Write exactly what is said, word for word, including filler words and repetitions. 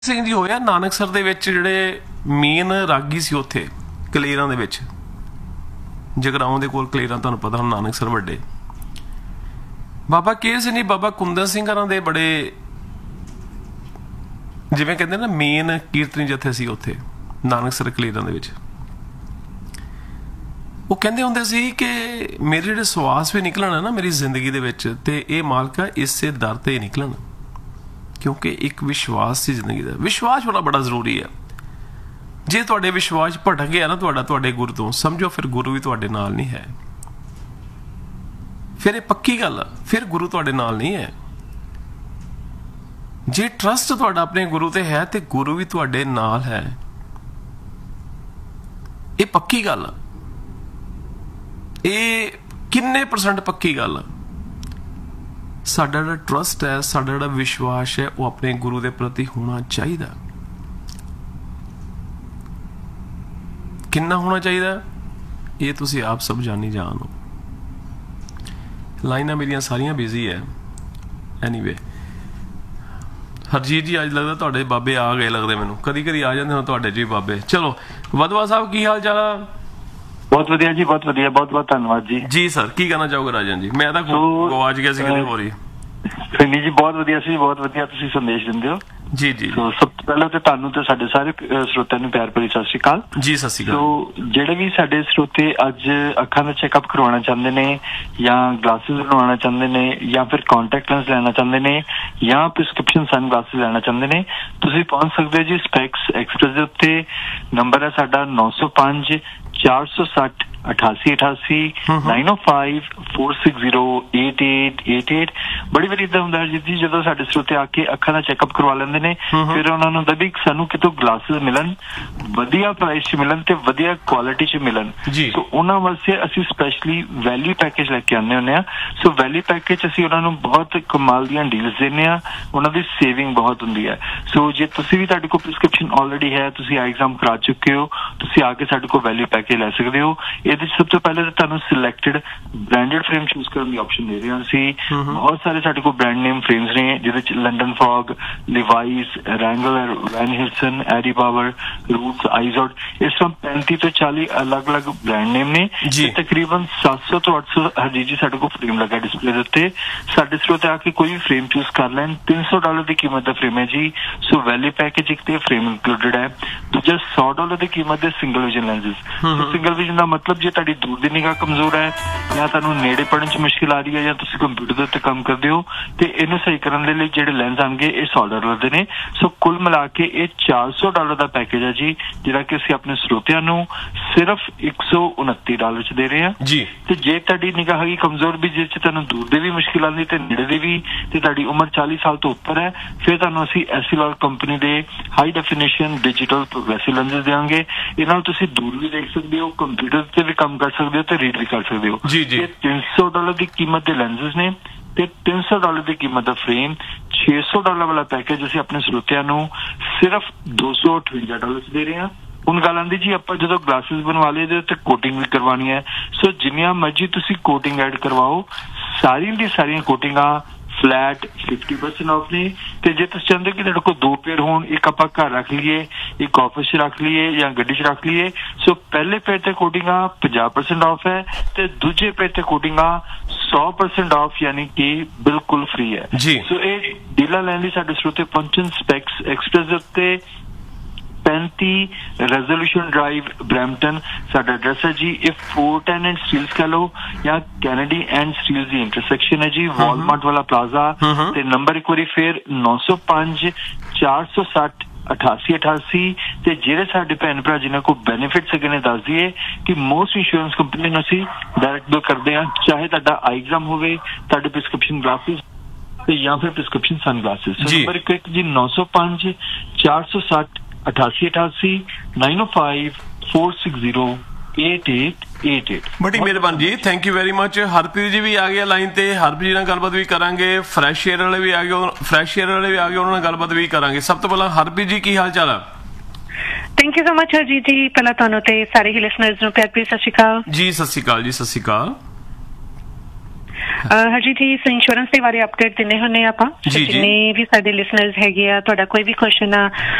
ਸਿੰਘ ਜੀ ਹੋਇਆ ਨਾਨਕਸਰ ਦੇ ਵਿੱਚ ਜਿਹੜੇ ਮੇਨ ਰਾਗੀ ਸੀ ਉੱਥੇ ਕਲੇਰਾਂ ਦੇ ਵਿੱਚ ਜਗਰਾਉਂ ਦੇ ਕੋਲ ਕਲੇਰਾਂ ਤੁਹਾਨੂੰ ਪਤਾ ਹੁਣ ਨਾਨਕਸਰ ਵੱਡੇ ਬਾਬਾ ਕੇਰ ਸਿੰਘ ਜੀ ਬਾਬਾ ਕੁੰਦਨ ਸਿੰਘ ਹਰਾਂ ਦੇ ਬੜੇ ਜਿਵੇਂ ਕਹਿੰਦੇ ਨਾ ਮੇਨ ਕੀਰਤਨੀ ਜਥੇ ਸੀ ਉੱਥੇ ਨਾਨਕਸਰ ਕਲੇਰਾਂ ਦੇ ਵਿੱਚ ਉਹ ਕਹਿੰਦੇ ਹੁੰਦੇ ਸੀ ਕਿ ਮੇਰੇ ਜਿਹੜੇ ਸਵਾਸ ਵੀ ਨਿਕਲਣ ਨਾ ਮੇਰੀ ਜ਼ਿੰਦਗੀ ਦੇ ਵਿੱਚ ਤੇ ਇਹ ਮਾਲਕਾ ਇਸੇ ਦਰ ਤੇ ਨਿਕਲਣ क्योंकि एक विश्वास सी जिंदगी का विश्वास होना बड़ा जरूरी है जे तुहाडे विश्वास भटक गया ना तुहाडा तुहाडे गुरु तो समझो फिर गुरु भी तुहाडे नाल नहीं है फिर ये पक्की गल फिर गुरु तुहाडे नाल नहीं है जे ट्रस्ट तुहाडा अपने गुरु ते है ते गुरु भी तुहाडे नाल है ये पक्की गल ये किन्ने परसेंट पक्की गल साडा जिहड़ा ट्रस्ट है साडा जिहड़ा विश्वास है वो अपने गुरु के प्रति होना चाहिए किन्ना होना चाहिए ये तुसी आप सब जानी जान हो लाइनां मेरियां सारियां बिजी है एनीवे हरजीत जी अज लगता तुहाडे बाबे आ गए लगदे मैनूं कदी कदी आ जांदे हुण तुहाडे जी बाबे चलो वधवा साहब की हाल चाल बहुत वधिया जी बहुत वधिया बहुत बहुत धन्यवाद जी जी सर की कहना चाहोगे राजन जी मैं तो गवाच गया सी किते हो रही नहीं जी बहुत वधिया सी बहुत वधिया तुसी संदेश दिंदे हो जी जी तो सब तो पहले तो ਤੁਹਾਨੂੰ ਤੇ ਸਾਡੇ ਸਾਰੇ ਸਰੋਤਿਆਂ ਨੂੰ ਪਿਆਰ ਭਰੀ ਸਤਿ ਸ਼੍ਰੀ ਅਕਾਲ ਜੀ ਸਤਿ ਸ਼੍ਰੀ ਅਕਾਲ ਸੋ ਜਿਹੜੇ ਵੀ ਸਾਡੇ ਸਰੋਤੇ ਅੱਜ ਅੱਖਾਂ ਦਾ ਚੈੱਕਅਪ ਕਰਵਾਉਣਾ ਚਾਹੁੰਦੇ ਨੇ ਜਾਂ ਗਲਾਸਿਸ ਬਣਵਾਉਣਾ ਚਾਹੁੰਦੇ ਨੇ ਜਾਂ ਫਿਰ ਕੰਟੈਕਟ ਲੈਂਸ ਲੈਣਾ ਚਾਹੁੰਦੇ ਨੇ ਜਾਂ ਪ੍ਰਿਸਕ੍ਰਿਪਸ਼ਨ ਸਨ ਗਲਾਸਿਸ ਲੈਣਾ ਚਾਹੁੰਦੇ ਨੇ ਤੁਸੀਂ ਪਹੁੰਚ ਸਕਦੇ ਹੋ ਜੀ ਸਪੈਕਸ ਐਕਸਪ੍ਰੈਸ ਦੇ ਉੱਤੇ ਨੰਬਰ ਹੈ ਸਾਡਾ ਨੌ ਸੌ ਪੰਜ ਚਾਰ ਸੌ ਸੱਠ अठासी अठासी नाइन ओ five four six zero eight eight eight eight बड़ी वारी इदा हुंदा है जी जदों साडे स्रोते आके अखां दा चैकअप करवा लेंदे ने फिर उन्हां नूं हुंदा भी सानू कितों ग्लासेस मिलन वधिया प्राइस च मिलन ते वधिया क्वालिटी च मिलन सो उन्हां वास्ते असीं स्पैशली वैल्यू पैकेज लैके आने हुंदे आ सो वैल्यू पैकेज असीं उन्हां नूं बहुत कमाल दीयां डील्स दिंदे आ उन्हां दी सेविंग बहुत हुंदी है सो जे तुसीं भी तुहाडे कोल प्रिस्क्रिप्शन ऑलरेडी है तुसीं आई एग्जाम करा चुके हो तुसीं आके साडे कोल वैल्यू पैकेज लै सकदे हो ਇਹਦੇ ਸਭ ਤੋਂ ਪਹਿਲੇ ਤਾਂ ਤੁਹਾਨੂੰ ਸਿਲੈਕਟਡ ਬ੍ਰਾਂਡਡ ਫਰੇਮ ਚੂਜ਼ ਕਰਨ ਦੀ ਆਪਸ਼ਨ ਦੇ ਰਹੇ ਹਾਂ ਅਸੀਂ ਬਹੁਤ ਸਾਰੇ ਸਾਡੇ ਕੋਲ ਬ੍ਰਾਂਡ ਨੇਮ ਫਰੇਮਸ ਨੇ ਜਿਹਦੇ ਚ ਲੰਡਨ ਫੌਗ ਲਿਵਾਈਸ ਰੈਂਗਲਰ ਵੈਨ ਹਿਲਸਨ ਐਡੀ ਪਾਵਰ ਰੂਟਸ ਆਈਜ਼ੋਡ ਇਸ ਤਰ੍ਹਾਂ ਪੈਂਤੀ ਤੋਂ ਚਾਲੀ ਅਲੱਗ-ਅਲੱਗ ਬ੍ਰਾਂਡ ਨੇਮ ਨੇ ਤਕਰੀਬਨ ਸੱਤ ਸੌ ਤੋਂ ਅੱਠ ਸੌ ਹਰਜੀਤ ਜੀ ਸਾਡੇ ਕੋਲ ਫਰੇਮ ਲੱਗਾ ਡਿਸਪਲੇ ਦੇ ਉੱਤੇ ਸਾਡੇ ਸਰੋਤੇ ਆ ਕੇ ਕੋਈ ਵੀ ਫਰੇਮ ਚੂਜ਼ ਕਰ ਲੈਣ ਤਿੰਨ ਸੌ ਡਾਲਰ ਦੀ ਕੀਮਤ ਦਾ ਫਰੇਮ ਹੈ ਜੀ ਸੋ ਵੈਲਿਊ ਪੈਕੇਜ ਇੱਕ ਤੇ ਫਰੇਮ ਇਨਕਲੂਡਡ ਹੈ ਦੂਜਾ ਸੌ ਡਾਲਰ ਦੀ ਕੀਮਤ ਦੇ ਸਿੰਗਲ ਵਿਜ਼ਨ ਲੈਂਸਿਸ ਸਿੰਗਲ ਵਿਜ਼ਨ ਦਾ ਮਤਲਬ ਜੇ ਤੁਹਾਡੀ दूर की निगाह कमजोर है या तुहानूं नेड़े पढ़न च मुश्किल आ रही है या तुसीं कंप्यूटर दे उत्ते काम करदे हो ते इहनूं सही करन दे लई जिहड़े लेंस आउणगे ये सौ डॉलर दे ने सो कुल मिला के ये चार सौ डॉलर दा पैकेज है जी जिहड़ा कि असीं अपने ਸਰੋਤਿਆਂ ਨੂੰ सिर्फ एक सौ उनतीस डॉलर च दे रहे हैं जी ते जे तुहाडी निगाह हैगी कमजोर भी जिस च तुहानूं दूर दे भी मुश्किल आंदी ते नेड़े दे भी ते तुहाडी उम्र चालीस साल तो ਉੱਪਰ है फिर तुहानूं असीं एसीलॉर कंपनी दे high definition digital progressive lenses देंगे इहनां नाल तुसीं दूर भी देख सकदे हो कंप्यूटर ते भी काम कर सकदे हो ते रीड भी कर सकदे हो जी जी तीन सौ डॉलर की कीमत दे लेंसेस ने ते तीन सौ डॉलर की कीमत दा फ्रेम छे सौ डॉलर वाला पैकेज ਅਸੀਂ ਆਪਣੇ ਸਰੋਤਿਆਂ ਨੂੰ ਸਿਰਫ दो सौ अठवंजा डॉलर ਚ ਦੇ ਰਹੇ ਹਾਂ ਹੁਣ ਗੱਲ ਆਂਦੀ ਜੀ ਆਪਾਂ ਜਦੋਂ ਗਲਾਸਿਸ ਬਣਵਾ ਲਏ ਇਹਦੇ ਉੱਤੇ ਕੋਟਿੰਗ ਵੀ ਕਰਵਾਉਣੀ ਹੈ ਸੋ ਜਿੰਨੀਆਂ ਮਰਜ਼ੀ ਤੁਸੀਂ ਕੋਟਿੰਗ ਐਡ ਕਰਵਾਓ ਸਾਰੀਆਂ ਦੀ ਸਾਰੀਆਂ ਕੋਟਿੰਗਾਂ फ्लैट फिफ्टी परसेंट ऑफ ने ते जे तुसीं चाਹੁੰਦੇ ਕਿ ਤੁਹਾਡੇ ਕੋਲ ਦੋ ਪੇਅਰ ਹੋਣ ਇੱਕ ਆਪਾਂ ਘਰ ਰੱਖ ਲਈਏ ਇੱਕ ਆਫਿਸ 'ਚ ਰੱਖ ਲਈਏ ਜਾਂ ਗੱਡੀ 'ਚ ਰੱਖ ਲਈਏ ਸੋ ਪਹਿਲੇ ਪੇਅਰ ਤੇ ਕੋਟਿੰਗਾਂ ਪੰਜਾਹ परसेंट ऑफ है ਤੇ ਦੂਜੇ ਪੇਅਰ ਤੇ ਕੋਟਿੰਗਾਂ सौ परसेंट ऑफ यानी कि बिल्कुल फ्री है जी सो ਇਹ ਡੀਲਾਂ ਲੈਣ ਲਈ ਸਾਡੇ ਸਰੋਤੇ ਪਹੁੰਚਣ ਸਪੈਕਸ ਐਕਸਪ੍ਰੈਸ ਦੇ ਉੱਤੇ पैंती रेजोल्यूशन ड्राइव ब्रैम्पटन साडा एड्रैस है जी ये फोर टेन एंड स्टील्स कह लो या Kennedy and steels the intersection है जी वॉलमार्ट वाला प्लाजा ते नंबर एक बारी फिर नौ सौ पांच चार सौ सठ अठासी अठासी ते जेरे साडे भैन भरा जिन्हां को बेनिफिट सके ने दस दिए कि मोस्ट इंश्योरेंस कंपनी नूं असीं डायरैक्ट बिल करदे हां चाहे तुहाडा आई एग्जाम होवे तुहाडे प्रिस्क्रिप्शन ग्लासेस ते या फिर प्रिस्क्रिप्शन सन ग्लासेस नंबर एक जी नौ सौ पांच चार सौ सठ अठासी अठासी नाइन ओ five four six zero eight eight eight eight बड़ी मेहरबानी जी thank you very much Harpreet जी भी आ गए लाइन ते हरप्रीत जी नाल गलबात भी करांगे फ्रैश एयर वाले भी आ गए फ्रैश एयर वाले भी आ गए उन्हां नाल गलबात भी करांगे सब तो पहला हरप्रीत जी की हाल चाल है thank you so much Harjeet जी पहला तुहानूं ते सारे ही लिसनर्स नूं प्यार भरी सत श्री अकाल जी सत श्री अकाल जी सत श्री अकाल ਹਰਜੀਤ ਜੀ ਇੰਸ਼ੋਰੈਂਸ ਦੇ ਬਾਰੇ ਅਪਡੇਟ ਦਿੰਦੇ ਹੁੰਦੇ ਆਪਾਂ ਜੀ, ਜੀ। ਜਿੰਨੇ ਵੀ ਸਾਡੇ ਲਿਸਨਰਸ ਹੈਗੇ ਆ, ਤੁਹਾਡਾ ਕੋਈ ਵੀ ਕੁਐਸਚਨ ਆ